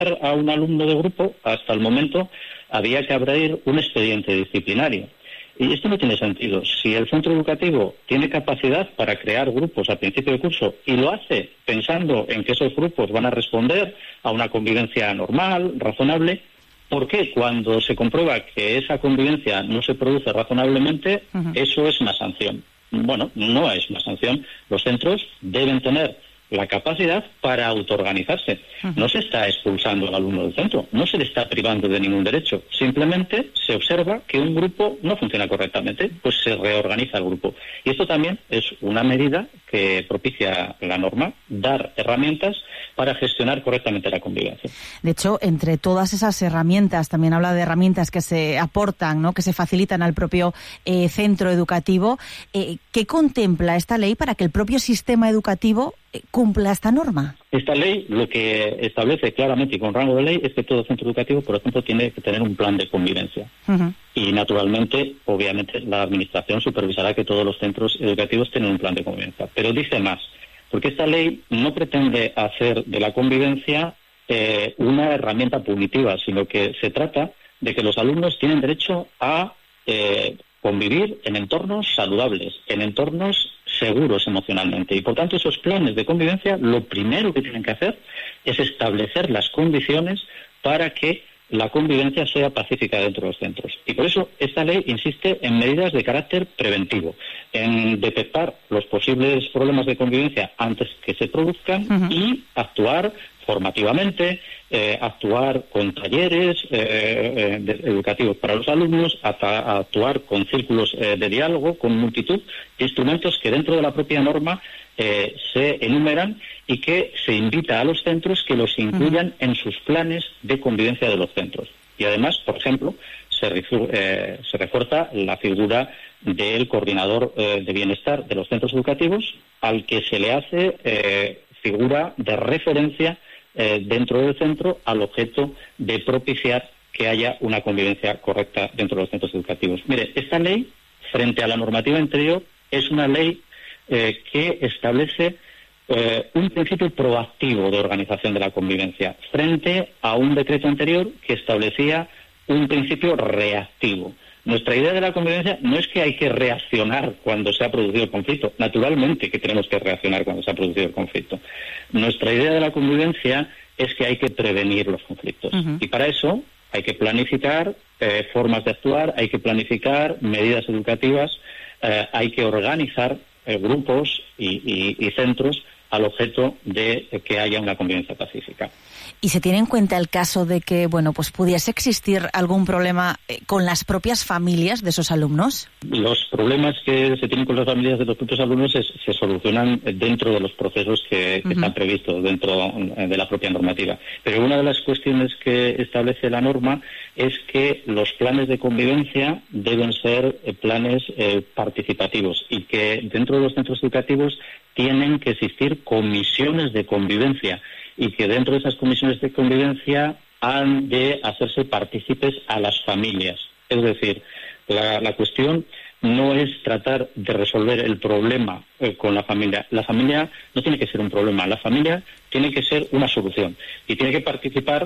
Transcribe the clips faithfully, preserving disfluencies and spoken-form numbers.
a un alumno de grupo, hasta el momento había que abrir un expediente disciplinario. Y esto no tiene sentido. Si el centro educativo tiene capacidad para crear grupos al principio del curso y lo hace pensando en que esos grupos van a responder a una convivencia normal, razonable, ¿por qué cuando se comprueba que esa convivencia no se produce razonablemente, uh-huh. eso es una sanción? Bueno, no es una sanción. Los centros deben tener la capacidad para autoorganizarse. Uh-huh. No se está expulsando al alumno del centro, no se le está privando de ningún derecho. Simplemente se observa que un grupo no funciona correctamente, pues se reorganiza el grupo. Y esto también es una medida que propicia la norma, dar herramientas para gestionar correctamente la convivencia. De hecho, entre todas esas herramientas, también habla de herramientas que se aportan, ¿no?, que se facilitan al propio eh, centro educativo. Eh, ¿Qué contempla esta ley para que el propio sistema educativo eh, cumpla esta norma? Esta ley lo que establece claramente y con rango de ley es que todo centro educativo, por ejemplo, tiene que tener un plan de convivencia. Uh-huh. Y, naturalmente, obviamente, la Administración supervisará que todos los centros educativos tengan un plan de convivencia. Pero dice más, porque esta ley no pretende hacer de la convivencia eh, una herramienta punitiva, sino que se trata de que los alumnos tienen derecho a eh, convivir en entornos saludables, en entornos seguros emocionalmente. Y, por tanto, esos planes de convivencia, lo primero que tienen que hacer es establecer las condiciones para que la convivencia sea pacífica dentro de los centros. Y por eso esta ley insiste en medidas de carácter preventivo, en detectar los posibles problemas de convivencia antes que se produzcan uh-huh. y actuar formativamente, eh, actuar con talleres eh, eh, educativos para los alumnos, a actuar con círculos eh, de diálogo, con multitud de instrumentos que dentro de la propia norma eh, se enumeran y que se invita a los centros que los incluyan uh-huh. en sus planes de convivencia de los centros. Y además, por ejemplo, se, eh, se refuerza la figura del coordinador eh, de bienestar de los centros educativos, al que se le hace eh, figura de referencia eh, dentro del centro al objeto de propiciar que haya una convivencia correcta dentro de los centros educativos. Mire, esta ley, frente a la normativa anterior, es una ley eh, que establece eh, un principio proactivo de organización de la convivencia, frente a un decreto anterior que establecía un principio reactivo. Nuestra idea de la convivencia no es que hay que reaccionar cuando se ha producido el conflicto. Naturalmente que tenemos que reaccionar cuando se ha producido el conflicto. Nuestra idea de la convivencia es que hay que prevenir los conflictos. Uh-huh. Y para eso hay que planificar eh, formas de actuar, hay que planificar medidas educativas, eh, hay que organizar eh, grupos y, y, y centros al objeto de eh, que haya una convivencia pacífica. ¿Y se tiene en cuenta el caso de que, bueno, pues pudiese existir algún problema con las propias familias de esos alumnos? Los problemas que se tienen con las familias de los propios alumnos es, se solucionan dentro de los procesos que, que uh-huh. están previstos dentro de la propia normativa. Pero una de las cuestiones que establece la norma es que los planes de convivencia deben ser planes eh, participativos y que dentro de los centros educativos tienen que existir comisiones de convivencia y que dentro de esas comisiones de convivencia han de hacerse partícipes a las familias. Es decir, la, la cuestión no es tratar de resolver el problema eh, con la familia. La familia no tiene que ser un problema, la familia tiene que ser una solución y tiene que participar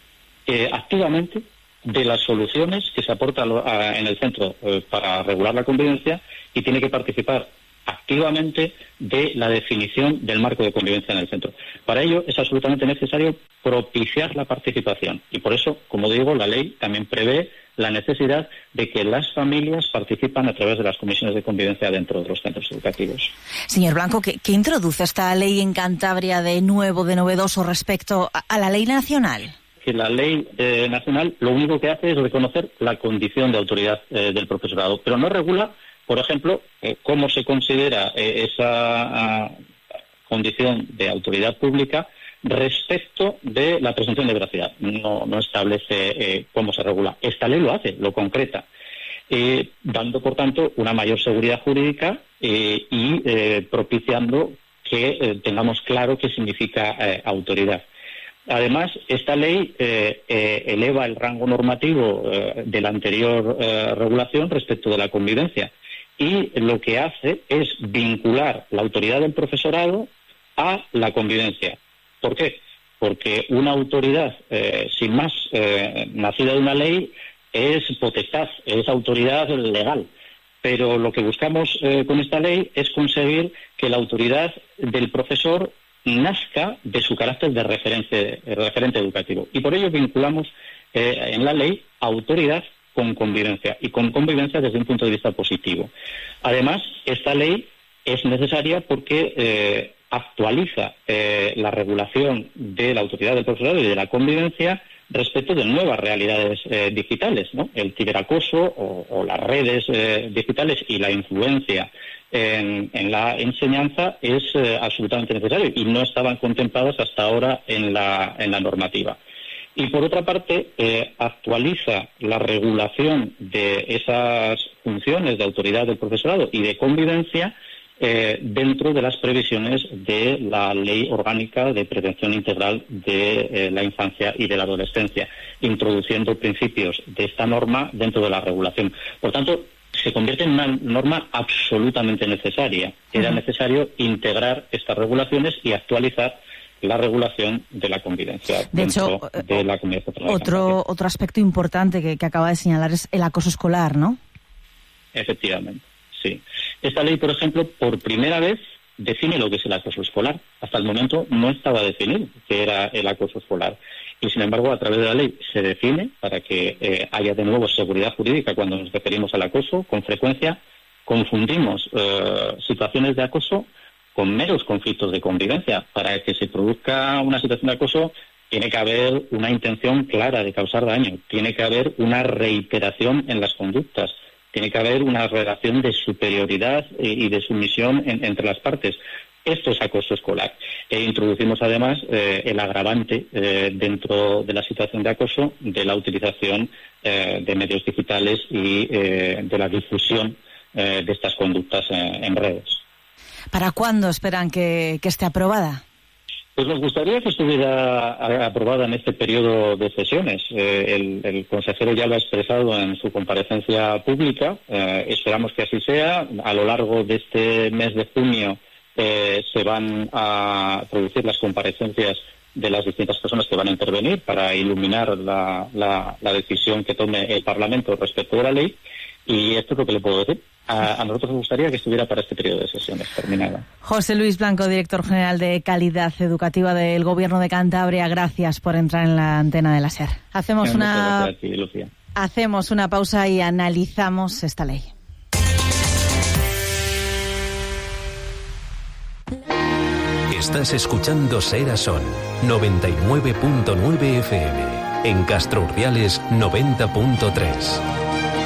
eh, activamente de las soluciones que se aportan a, en el centro eh, para regular la convivencia y tiene que participar activamente de la definición del marco de convivencia en el centro. Para ello es absolutamente necesario propiciar la participación y por eso, como digo, la ley también prevé la necesidad de que las familias participan a través de las comisiones de convivencia dentro de los centros educativos. Señor Blanco, ¿qué, qué introduce esta ley en Cantabria de nuevo, de novedoso respecto a, a la ley nacional? Que la ley eh, nacional lo único que hace es reconocer la condición de autoridad eh, del profesorado, pero no regula, por ejemplo, eh, cómo se considera eh, esa uh, condición de autoridad pública respecto de la presunción de veracidad. No, no establece eh, cómo se regula. Esta ley lo hace, lo concreta, eh, dando, por tanto, una mayor seguridad jurídica eh, y eh, propiciando que eh, tengamos claro qué significa eh, autoridad. Además, esta ley eh, eh, eleva el rango normativo eh, de la anterior eh, regulación respecto de la convivencia y lo que hace es vincular la autoridad del profesorado a la convivencia. ¿Por qué? porque una autoridad, eh, sin más, eh, nacida de una ley, es potestad, es autoridad legal. Pero lo que buscamos eh, con esta ley es conseguir que la autoridad del profesor nazca de su carácter de referente, de referente educativo. Y por ello vinculamos eh, en la ley autoridad con convivencia, y con convivencia desde un punto de vista positivo. Además, esta ley es necesaria porque eh, actualiza eh, la regulación de la autoridad del profesorado y de la convivencia respecto de nuevas realidades eh, digitales, ¿no? El ciberacoso o, o las redes eh, digitales y la influencia en, en la enseñanza es eh, absolutamente necesario y no estaban contempladas hasta ahora en la, en la normativa. Y por otra parte, eh, actualiza la regulación de esas funciones de autoridad del profesorado y de convivencia Eh, dentro de las previsiones de la Ley Orgánica de Prevención Integral de eh, la Infancia y de la Adolescencia, introduciendo principios de esta norma dentro de la regulación. Por tanto, se convierte en una norma absolutamente necesaria. Era uh-huh. necesario integrar estas regulaciones y actualizar la regulación de la convivencia de dentro hecho, de la comunidad autónoma. Otro, otro aspecto importante que, que acaba de señalar es el acoso escolar, ¿no? Efectivamente. Sí. Esta ley, por ejemplo, por primera vez define lo que es el acoso escolar. Hasta el momento no estaba definido qué era el acoso escolar. Y, sin embargo, a través de la ley se define para que eh, haya de nuevo seguridad jurídica cuando nos referimos al acoso. Con frecuencia confundimos eh, situaciones de acoso con meros conflictos de convivencia. Para que se produzca una situación de acoso tiene que haber una intención clara de causar daño. Tiene que haber una reiteración en las conductas. Tiene que haber una relación de superioridad y de sumisión en, entre las partes. Esto es acoso escolar. E introducimos además eh, el agravante eh, dentro de la situación de acoso de la utilización eh, de medios digitales y eh, de la difusión eh, de estas conductas en, en redes. ¿Para cuándo esperan que, que esté aprobada? Pues nos gustaría que estuviera aprobada en este periodo de sesiones. Eh, el, el consejero ya lo ha expresado en su comparecencia pública. Eh, esperamos que así sea. A lo largo de este mes de junio eh, se van a producir las comparecencias de las distintas personas que van a intervenir para iluminar la, la, la decisión que tome el Parlamento respecto de la ley. Y esto es lo que le puedo decir. A, a nosotros nos gustaría que estuviera para este periodo de sesiones terminada. José Luis Blanco, director general de Calidad Educativa del Gobierno de Cantabria, gracias por entrar en la antena de la SER. Hacemos Muchas una gracias a ti, Lucía. Hacemos una pausa y analizamos esta ley. Estás escuchando Ser a Son, noventa y nueve punto nueve F M, en Castro Urdiales noventa punto tres.